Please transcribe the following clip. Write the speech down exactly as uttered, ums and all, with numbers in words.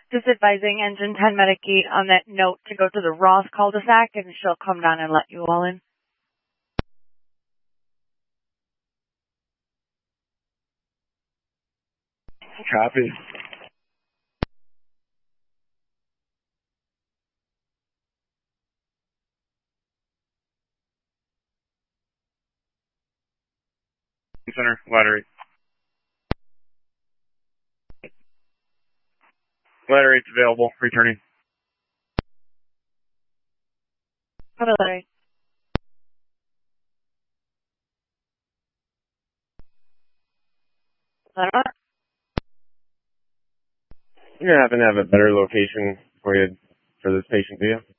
Just advising engine ten Medicaid on that note to go to the Ross cul-de-sac, and she'll come down and let you all in. Copy. Center, ladder eight. Ladder eight's available, returning. Ladder eight. Ladder eight. I'm going to happen to have a better location for you for this patient, do you?